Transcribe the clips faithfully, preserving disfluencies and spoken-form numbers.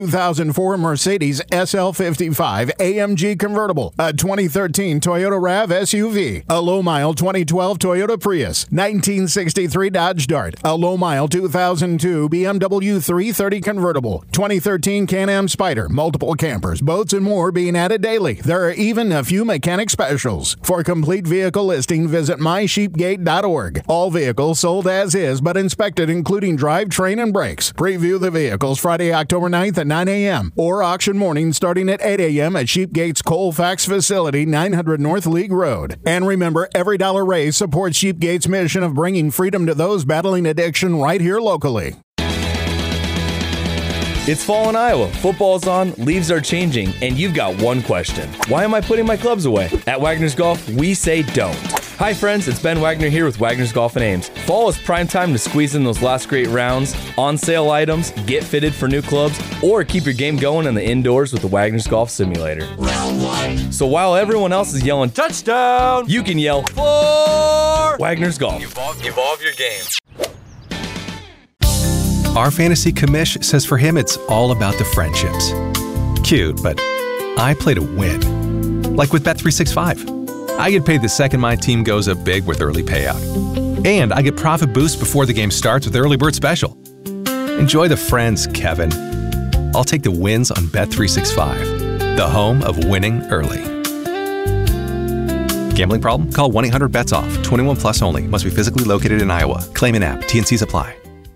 two thousand four Mercedes S L fifty-five A M G convertible, a twenty thirteen Toyota RAV S U V, a low-mile twenty twelve Toyota Prius, nineteen sixty-three Dodge Dart, a low-mile two thousand two B M W three thirty convertible, twenty thirteen Can-Am Spyder, multiple campers, boats, and more being added daily. There are even a few mechanic specials. For complete vehicle listing, visit my sheepgate dot org. All vehicles sold as is, but inspected including drivetrain and brakes. Preview the vehicles Friday, October ninth at nine a.m. or auction morning starting at eight a.m. at Sheepgate's Colfax facility, nine hundred North League Road. And remember, every dollar raised supports Sheepgate's mission of bringing freedom to those battling addiction right here locally. It's fall in Iowa, football's on, leaves are changing, and you've got one question. Why am I putting my clubs away? At Wagner's Golf, we say don't. Hi friends, it's Ben Wagner here with Wagner's Golf and Ames. Fall is prime time to squeeze in those last great rounds, on-sale items, get fitted for new clubs, or keep your game going in the indoors with the Wagner's Golf Simulator. So while everyone else is yelling touchdown, you can yell for Wagner's Golf. Evolve, evolve your game. Our fantasy commish says for him it's all about the friendships. Cute, but I play to win. Like with Bet three sixty-five. I get paid the second my team goes up big with early payout. And I get profit boost before the game starts with Early Bird Special. Enjoy the friends, Kevin. I'll take the wins on Bet three sixty-five, the home of winning early. Gambling problem? Call one eight hundred bets off. twenty-one plus only. Must be physically located in Iowa. Claim in app. T and Cs apply.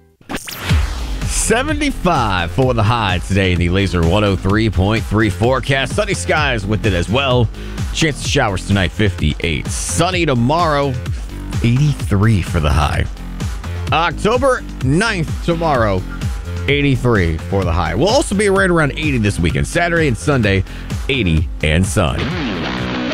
seventy-five for the high today in the Laser one oh three point three forecast. Sunny skies with it as well. Chance of showers tonight, fifty-eight. Sunny tomorrow, eighty-three for the high. October ninth tomorrow, eighty-three for the high. We'll also be right around eighty this weekend. Saturday and Sunday, eighty and sun.